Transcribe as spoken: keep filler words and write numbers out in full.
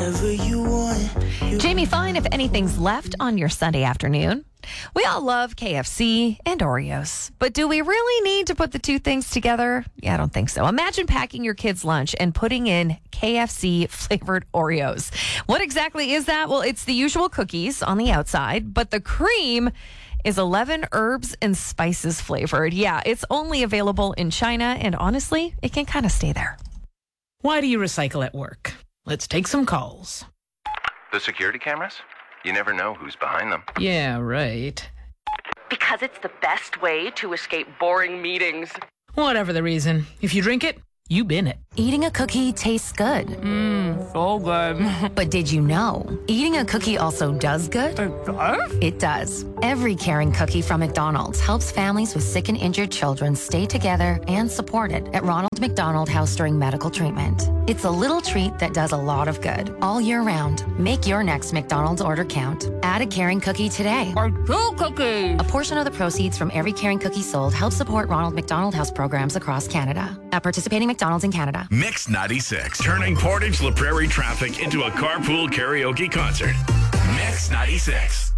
whatever you want. You Jamie, fine if anything's left on your Sunday afternoon. We all love K F C and Oreos, but do we really need to put the two things together? Yeah, I don't think so. Imagine packing your kid's lunch and putting in K F C flavored Oreos. What exactly is that? Well, it's the usual cookies on the outside, but the cream is eleven herbs and spices flavored. Yeah, it's only available in China, and honestly, it can kind of stay there. Why do you recycle at work? Let's take some calls. The security cameras? You never know who's behind them. Yeah, right. Because it's the best way to escape boring meetings. Whatever the reason, if you drink it, you bin it. Eating a cookie tastes good. Mmm, so good. But did you know, eating a cookie also does good? It does? It does. Every caring cookie from McDonald's helps families with sick and injured children stay together and supported at Ronald McDonald House during medical treatment. It's a little treat that does a lot of good all year round. Make your next McDonald's order count. Add a caring cookie today. Or two cookies. A portion of the proceeds from every caring cookie sold helps support Ronald McDonald House programs across Canada. At participating McDonald's in Canada. Mix ninety-six, turning Portage La Prairie traffic into a carpool karaoke concert. Mix ninety-six.